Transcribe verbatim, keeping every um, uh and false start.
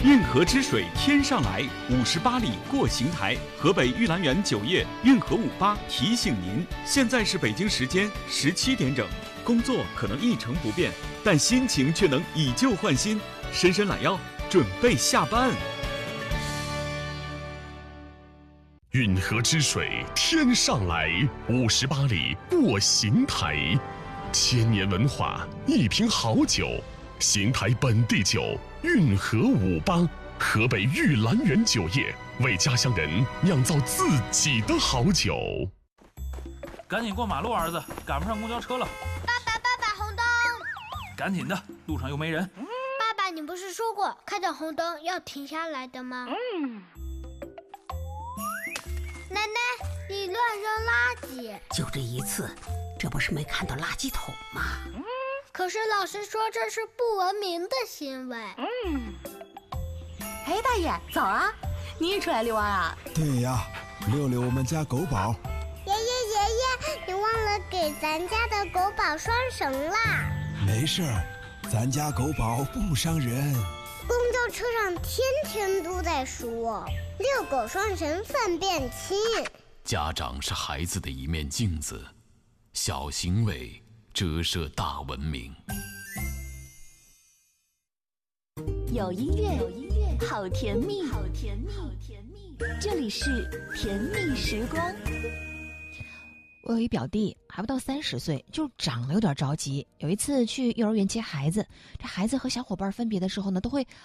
运河之水天上来，五十八里过邢台。河北玉兰园酒业运河五八提醒您，现在是北京时间十七点整。工作可能一成不变，但心情却能以旧换新。伸伸懒腰，准备下班。 运河之水天上来，五十八里过邢台。千年文化，一瓶好酒，邢台本地酒运河五八，河北玉兰园酒业为家乡人酿造自己的好酒。 赶紧过马路，儿子，赶不上公交车了。 爸爸，爸爸，红灯！ 赶紧的，路上又没人。 爸爸，你不是说过看到红灯要停下来的吗？嗯。奶奶，你乱扔垃圾。 就这一次，这不是没看到垃圾桶吗？ 嗯。可是老师说这是不文明的行为。嗯。 哎，大爷，早啊！你也出来遛弯啊？ 对呀，遛遛我们家狗宝。 爷爷爷爷，你忘了给咱家的狗宝拴绳啦。 没事儿，咱家狗宝不伤人。 公交车上天天都在说遛狗拴绳分辨轻。 家长是孩子的一面镜子，小行为折射大文明。 有音乐，有音乐，好甜蜜，好甜蜜，好甜蜜。这里是甜蜜时光。 我有一表弟，还不到三十岁，就长得有点着急。有一次去幼儿园接孩子，这孩子和小伙伴分别的时候呢，都会